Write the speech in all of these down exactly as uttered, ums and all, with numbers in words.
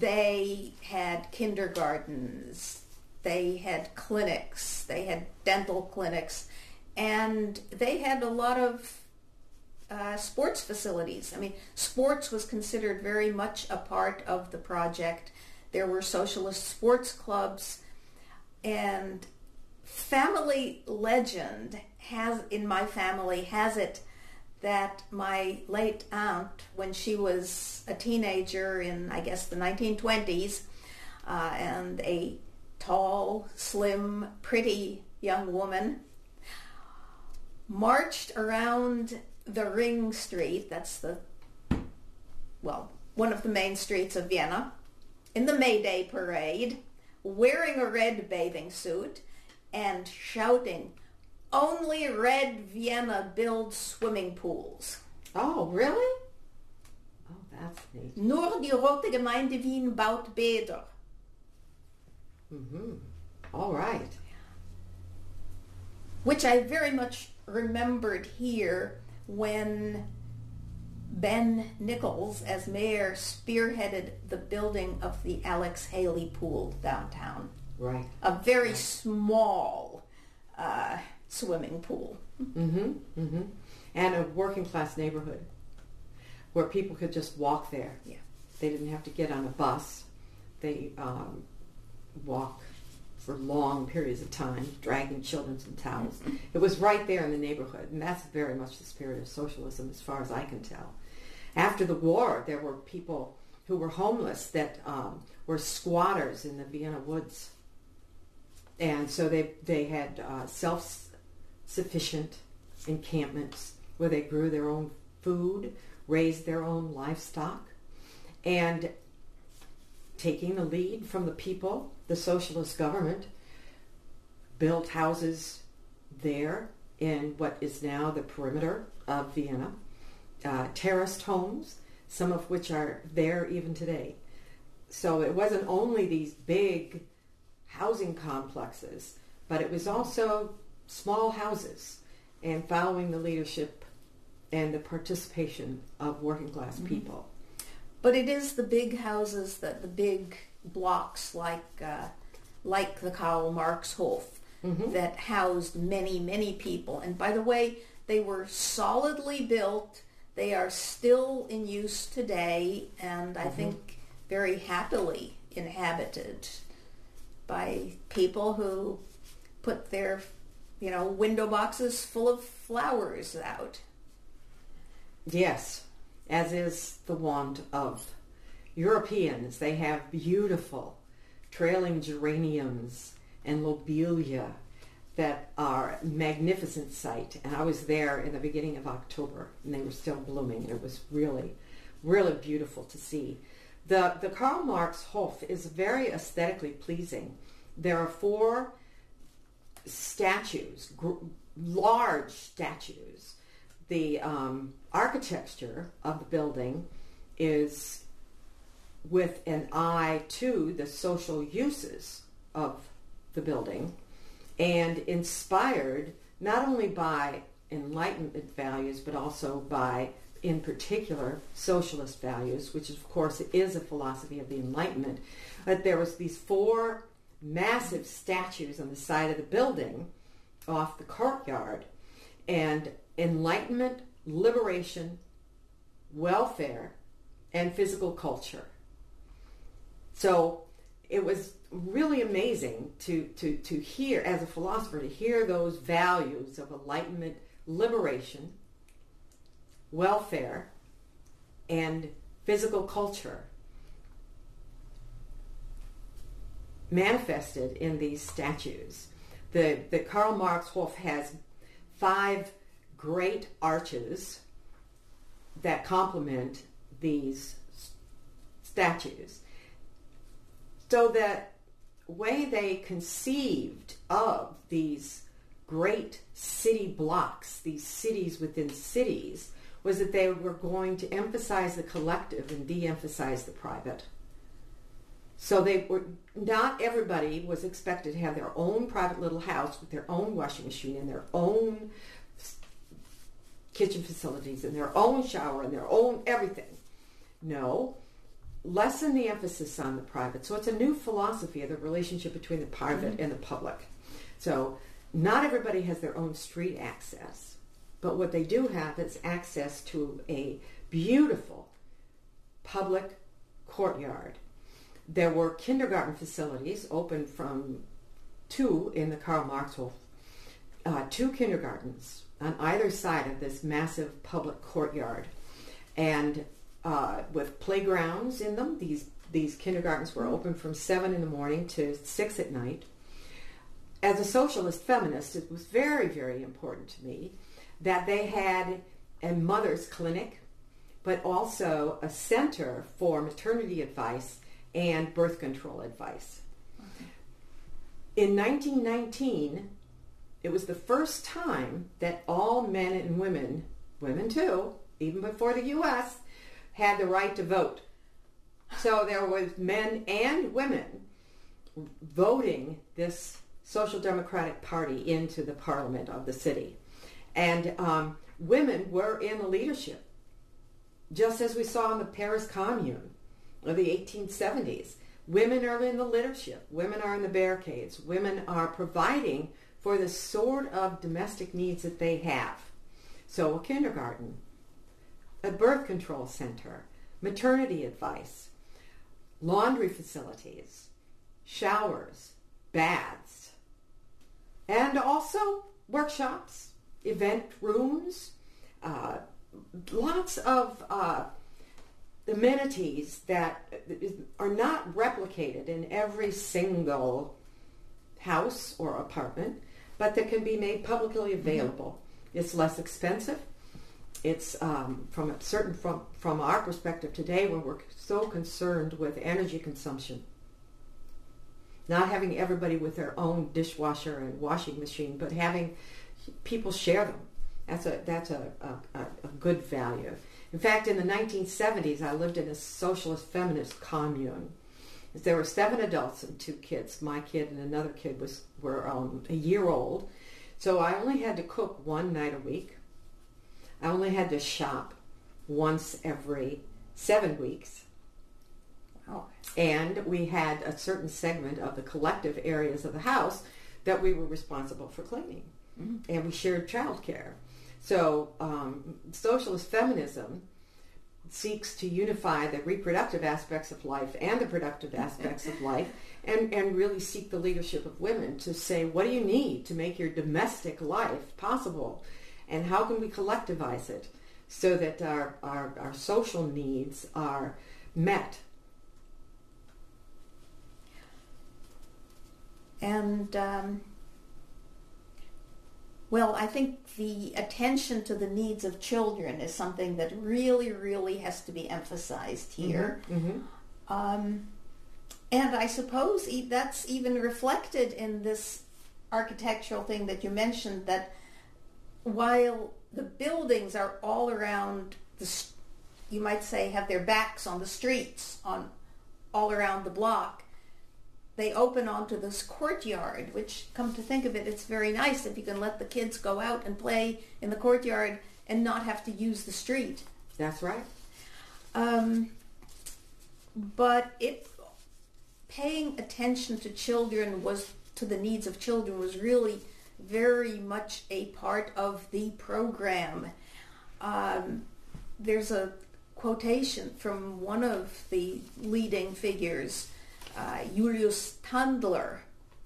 they had kindergartens, they had clinics, they had dental clinics, and they had a lot of uh, sports facilities. I mean, sports was considered very much a part of the project. There were socialist sports clubs, and family legend has, in my family, has it that my late aunt, when she was a teenager in, I guess, the nineteen twenties, uh, and a tall, slim, pretty young woman, marched around the Ring Street, that's the, well, one of the main streets of Vienna, in the May Day parade, wearing a red bathing suit and shouting, "Only Red Vienna builds swimming pools." Oh, really? Oh, that's neat. Nur die Rote Gemeinde Wien baut Bäder. Mm-hmm. All right. Which I very much remembered here when Ben Nichols, as mayor, spearheaded the building of the Alex Haley Pool downtown. Right. A very right. small uh, swimming pool. Mm-hmm. Mm-hmm. And a working class neighborhood where people could just walk there. Yeah. They didn't have to get on a bus. They um, walk for long periods of time, dragging children in towels. It was right there in the neighborhood, and that's very much the spirit of socialism as far as I can tell. After the war, there were people who were homeless that um, were squatters in the Vienna woods. And so they, they had uh, self-sufficient encampments where they grew their own food, raised their own livestock, and taking the lead from the people, the socialist government built houses there in what is now the perimeter of Vienna, uh, terraced homes, some of which are there even today. So it wasn't only these big housing complexes, but it was also small houses, and following the leadership and the participation of working class mm-hmm. people. But it is the big houses, that the big blocks like uh, like the Karl Marx Hof mm-hmm. that housed many, many people. And by the way, they were solidly built. They are still in use today, and I mm-hmm. think very happily inhabited by people who put their, you know, window boxes full of flowers out. Yes, as is the wont of Europeans. They have beautiful trailing geraniums and lobelia that are a magnificent sight. And I was there in the beginning of October, and they were still blooming, and it was really, really beautiful to see. The, the Karl Marx Hof is very aesthetically pleasing. There are four statues, gr- large statues. The um, architecture of the building is with an eye to the social uses of the building, and inspired not only by Enlightenment values, but also by, in particular, socialist values, which of course is a philosophy of the Enlightenment. But there was these four massive statues on the side of the building off the courtyard, and Enlightenment, liberation, welfare, and physical culture. So it was really amazing to, to, to hear, as a philosopher, to hear those values of enlightenment, liberation, welfare, and physical culture manifested in these statues. The, the Karl Marx Hof has five great arches that complement these statues. So that way they conceived of these great city blocks, these cities within cities, was that they were going to emphasize the collective and de-emphasize the private. So they were, not everybody was expected to have their own private little house with their own washing machine and their own kitchen facilities and their own shower and their own everything. No, lessen the emphasis on the private. So it's a new philosophy of the relationship between the private mm-hmm. and the public. So not everybody has their own street access, but what they do have is access to a beautiful public courtyard. There were kindergarten facilities open from two in the Karl Marxhof, uh, two kindergartens on either side of this massive public courtyard, and uh, with playgrounds in them. These these kindergartens were open from seven in the morning to six at night. As a socialist feminist, it was very, very important to me that they had a mother's clinic, but also a center for maternity advice and birth control advice. Okay. In nineteen nineteen, it was the first time that all men and women, women too, even before the U S, had the right to vote. So there was men and women voting this Social Democratic Party into the parliament of the city. And um, women were in the leadership, just as we saw in the Paris Commune of the eighteen seventies. Women are in the leadership. Women are in the barricades. Women are providing for the sort of domestic needs that they have. So a kindergarten, a birth control center, maternity advice, laundry facilities, showers, baths, and also workshops, event rooms, uh, lots of uh, amenities that are not replicated in every single house or apartment, but that can be made publicly available. Mm-hmm. It's less expensive. It's um, from a certain from from our perspective today, when we're so concerned with energy consumption, not having everybody with their own dishwasher and washing machine, but having people share them. That's a that's a, a, a good value. In fact, in the nineteen seventies, I lived in a socialist feminist commune. There were seven adults and two kids. My kid and another kid was were um, a year old. So I only had to cook one night a week. I only had to shop once every seven weeks. Wow. And we had a certain segment of the collective areas of the house that we were responsible for cleaning. Mm-hmm. And we shared childcare. So um, socialist feminism seeks to unify the reproductive aspects of life and the productive aspects of life, and, and really seek the leadership of women to say, what do you need to make your domestic life possible? And how can we collectivize it so that our, our, our social needs are met? And, um, well, I think the attention to the needs of children is something that really, really has to be emphasized here. Mm-hmm. Mm-hmm. Um, and I suppose e- that's even reflected in this architectural thing that you mentioned, that while the buildings are all around the, you might say, have their backs on the streets, on all around the block, they open onto this courtyard, which, come to think of it, it's very nice if you can let the kids go out and play in the courtyard and not have to use the street. That's right. Um, but it, paying attention to children was, to the needs of children was really very much a part of the program. Um, there's a quotation from one of the leading figures, uh, Julius Tandler.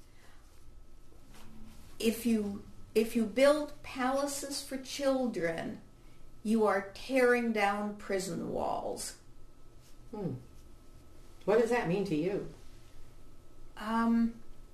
If you if you build palaces for children, you are tearing down prison walls. Hmm. What does that mean to you? Um.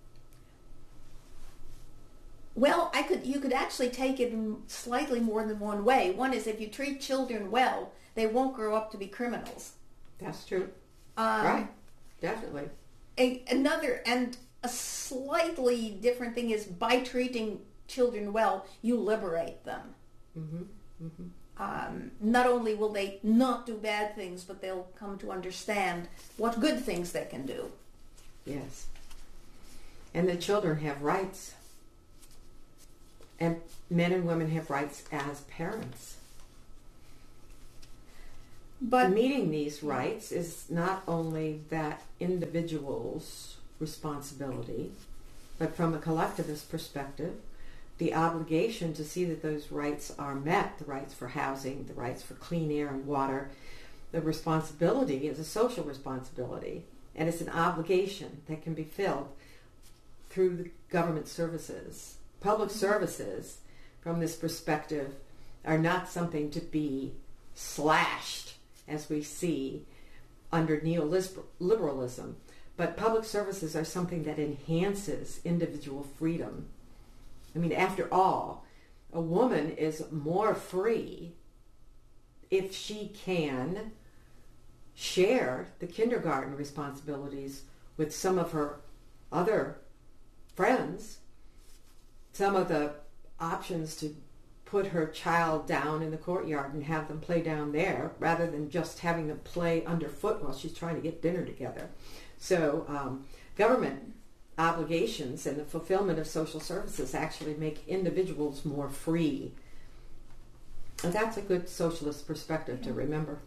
Well, I could. You could actually take it in slightly more than one way. One is, if you treat children well, they won't grow up to be criminals. That's true. Um, right. Definitely. A, another and a slightly different thing is, by treating children well, you liberate them. Mm-hmm. Mm-hmm. Um, not only will they not do bad things, but they'll come to understand what good things they can do. Yes. And the children have rights. And men and women have rights as parents. But meeting these rights is not only that individual's responsibility, but from a collectivist perspective, the obligation to see that those rights are met, the rights for housing, the rights for clean air and water, the responsibility is a social responsibility, and it's an obligation that can be filled through the government services. Public services, from this perspective, are not something to be slashed, as we see under neoliberalism, but public services are something that enhances individual freedom. I mean, after all, a woman is more free if she can share the kindergarten responsibilities with some of her other friends, some of the options to put her child down in the courtyard and have them play down there rather than just having them play underfoot while she's trying to get dinner together. So um, government obligations and the fulfillment of social services actually make individuals more free. And that's a good socialist perspective to remember.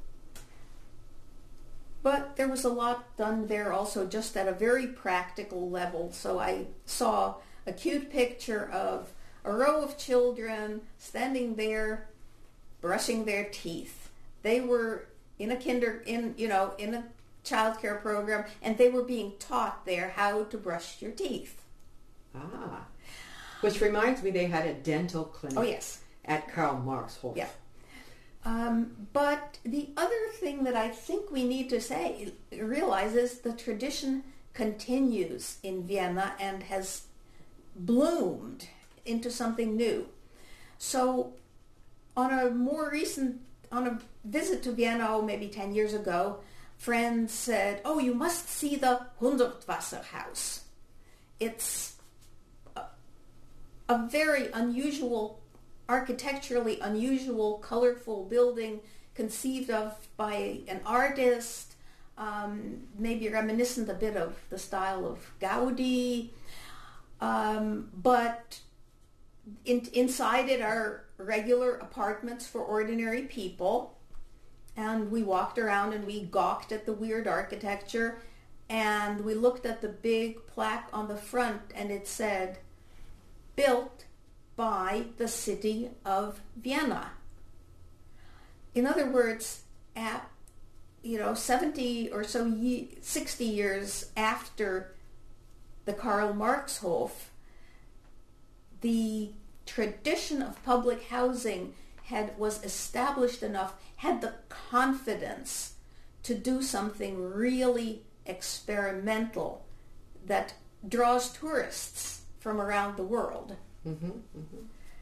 But there was a lot done there also just at a very practical level. So I saw a cute picture of a row of children standing there brushing their teeth. They were in a kinder in you know in a child care program, and they were being taught there how to brush your teeth. Ah, which reminds me, they had a dental clinic. Oh yes, at Karl Marx Hof. Yeah. Um, but the other thing that I think we need to say realize is the tradition continues in Vienna and has bloomed into something new. So on a more recent, on a visit to Vienna, oh, maybe ten years ago, friends said, oh, you must see the Hundertwasserhaus. It's a, a very unusual, architecturally unusual, colorful building conceived of by an artist, um, maybe reminiscent a bit of the style of Gaudi, um, but In, inside it are regular apartments for ordinary people, and we walked around and we gawked at the weird architecture, and we looked at the big plaque on the front, and it said, built by the city of Vienna. In other words, at, you know, seventy or so, ye- sixty years after the Karl Marx Hof, the tradition of public housing had was established enough, had the confidence to do something really experimental that draws tourists from around the world. Mm-hmm, mm-hmm.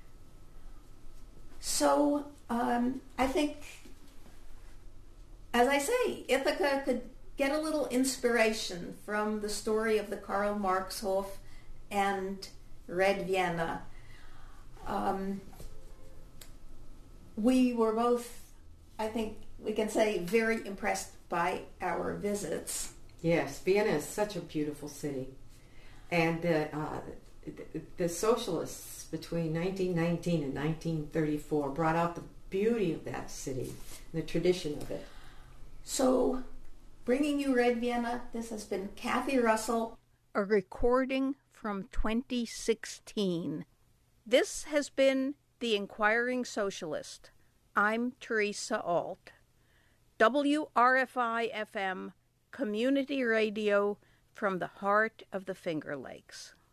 So um, I think, as I say, Ithaca could get a little inspiration from the story of the Karl Marx Hof and Red Vienna. Um, we were both, I think we can say, very impressed by our visits. Yes, Vienna is such a beautiful city. And the, uh, the, the socialists between nineteen nineteen and nineteen thirty-four brought out the beauty of that city, the tradition of it. So, bringing you Red Vienna, this has been Kathy Russell. A recording from twenty sixteen. This has been The Inquiring Socialist. I'm Teresa Alt. W R F I F M, community radio from the heart of the Finger Lakes.